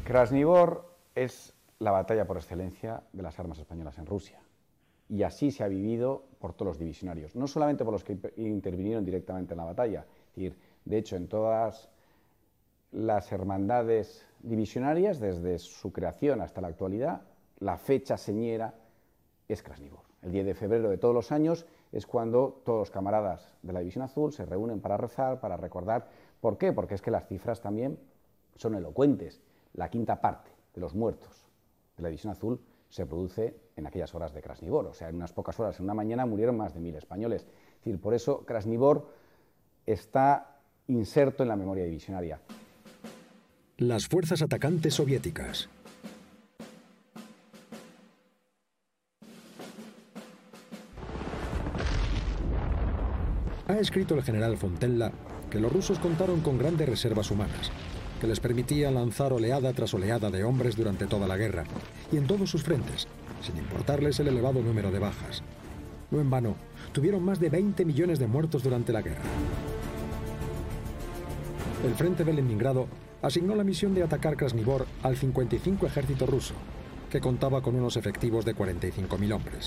Krasnivor es la batalla por excelencia de las armas españolas en Rusia. Y así se ha vivido por todos los divisionarios, no solamente por los que intervinieron directamente en la batalla. Es decir, de hecho, en todas las hermandades divisionarias, desde su creación hasta la actualidad, la fecha señera es Krasnivor. El 10 de febrero de todos los años es cuando todos los camaradas de la División Azul se reúnen para rezar, para recordar. ¿Por qué? Porque es que las cifras también son elocuentes. La quinta parte de los muertos de la División Azul se produce en aquellas horas de Krasnivor. O sea, en unas pocas horas, en una mañana, murieron más de 1000 españoles. Es decir, por eso Krasnivor está inserto en la memoria divisionaria. Las fuerzas atacantes soviéticas. Ha escrito el general Fontenla que los rusos contaron con grandes reservas humanas, que les permitía lanzar oleada tras oleada de hombres durante toda la guerra, y en todos sus frentes, sin importarles el elevado número de bajas. No en vano, tuvieron más de 20 millones de muertos durante la guerra. El frente de Leningrado asignó la misión de atacar Krasnivor al 55 ejército ruso, que contaba con unos efectivos de 45.000 hombres.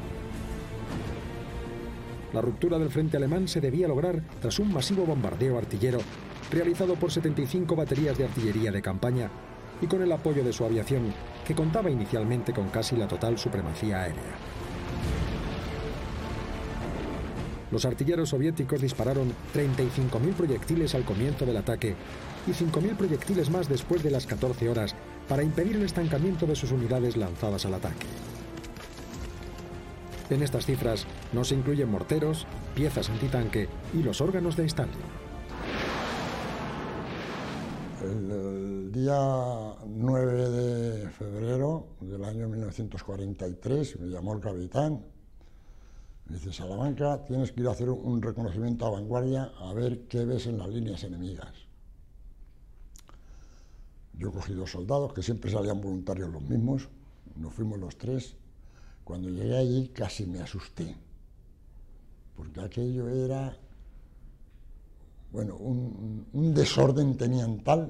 La ruptura del frente alemán se debía lograr tras un masivo bombardeo artillero realizado por 75 baterías de artillería de campaña y con el apoyo de su aviación, que contaba inicialmente con casi la total supremacía aérea. Los artilleros soviéticos dispararon 35.000 proyectiles al comienzo del ataque y 5.000 proyectiles más después de las 14 horas para impedir el estancamiento de sus unidades lanzadas al ataque. En estas cifras no se incluyen morteros, piezas antitanque y los órganos de Stalin. El día 9 de febrero del año 1943 me llamó el capitán. Me dice: Salamanca, tienes que ir a hacer un reconocimiento a vanguardia a ver qué ves en las líneas enemigas. Yo cogí 2 soldados, que siempre salían voluntarios los mismos, nos fuimos los 3. Cuando llegué allí casi me asusté, porque aquello era, bueno, un desorden tenían tal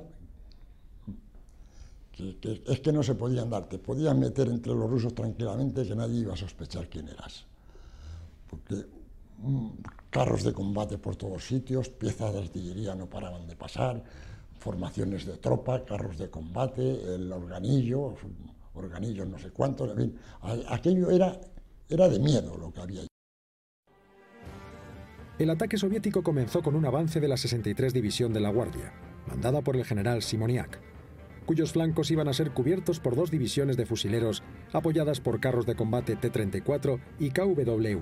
que es que no se podían dar. Te podías meter entre los rusos tranquilamente, que nadie iba a sospechar quién eras. Porque carros de combate por todos sitios, piezas de artillería no paraban de pasar, formaciones de tropa, carros de combate, el organillos no sé cuántos, en fin, aquello era de miedo lo que había. El ataque soviético comenzó con un avance de la 63 División de la Guardia, mandada por el general Simoniak, cuyos flancos iban a ser cubiertos por 2 divisiones de fusileros apoyadas por carros de combate T-34 y KW-1.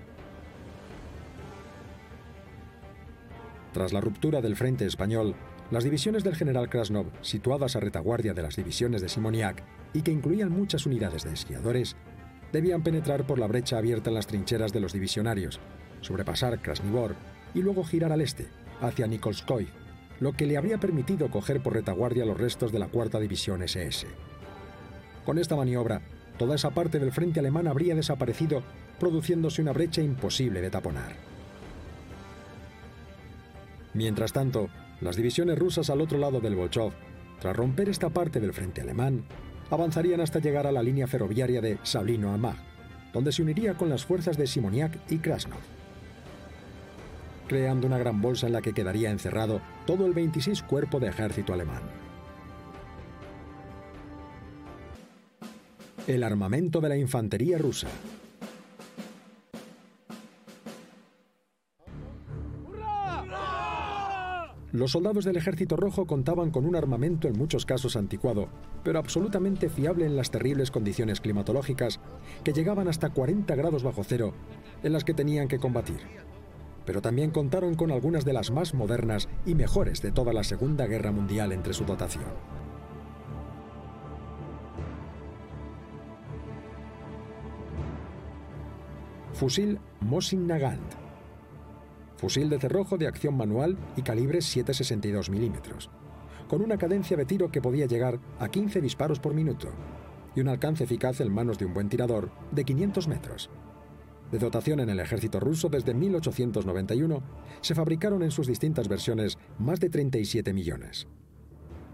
Tras la ruptura del frente español, las divisiones del general Krasnov, situadas a retaguardia de las divisiones de Simoniak y que incluían muchas unidades de esquiadores, debían penetrar por la brecha abierta en las trincheras de los divisionarios, sobrepasar Krasnivor y luego girar al este, hacia Nikolskoye, lo que le habría permitido coger por retaguardia los restos de la 4ª División SS. Con esta maniobra, toda esa parte del frente alemán habría desaparecido, produciéndose una brecha imposible de taponar. Mientras tanto, las divisiones rusas al otro lado del Volchov, tras romper esta parte del frente alemán, avanzarían hasta llegar a la línea ferroviaria de Sablino-Almagh, donde se uniría con las fuerzas de Simoniak y Krasnov, creando una gran bolsa en la que quedaría encerrado todo el 26 Cuerpo de Ejército alemán. El armamento de la infantería rusa. Los soldados del Ejército Rojo contaban con un armamento en muchos casos anticuado, pero absolutamente fiable en las terribles condiciones climatológicas que llegaban hasta 40 grados bajo cero en las que tenían que combatir. Pero también contaron con algunas de las más modernas y mejores de toda la Segunda Guerra Mundial entre su dotación. Fusil Mosin Nagant. Fusil de cerrojo de acción manual y calibre 7,62 milímetros, con una cadencia de tiro que podía llegar a 15 disparos por minuto y un alcance eficaz en manos de un buen tirador de 500 metros. De dotación en el ejército ruso desde 1891, se fabricaron en sus distintas versiones más de 37 millones.